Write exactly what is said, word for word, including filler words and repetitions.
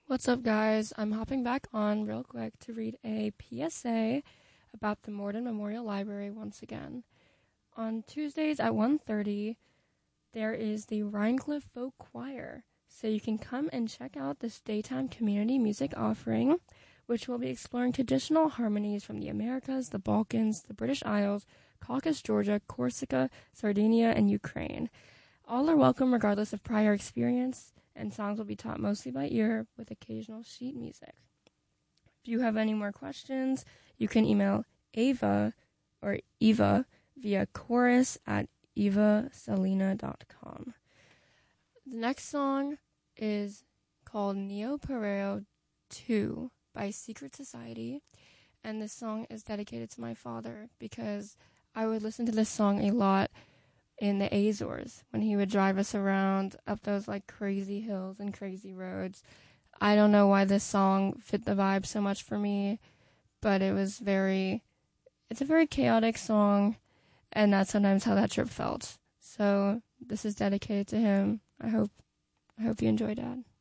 What's up, guys? I'm hopping back on real quick to read a P S A about the Morden Memorial Library once again. On Tuesdays at one thirty, there is the Rhinecliff Folk Choir, so you can come and check out this daytime community music offering, which will be exploring traditional harmonies from the Americas, the Balkans, the British Isles, Caucasus, Georgia, Corsica, Sardinia, and Ukraine. All are welcome regardless of prior experience, and songs will be taught mostly by ear with occasional sheet music. If you have any more questions, you can email Ava or Eva via chorus at evasalina dot com. The next song is called Neo Pereo two by Secret Society, and this song is dedicated to my father because I would listen to this song a lot in the Azores when he would drive us around up those like crazy hills and crazy roads. I don't know why this song fit the vibe so much for me, but it was very, it's a very chaotic song, and that's sometimes how that trip felt. So this is dedicated to him. I hope, I hope you enjoy, Dad.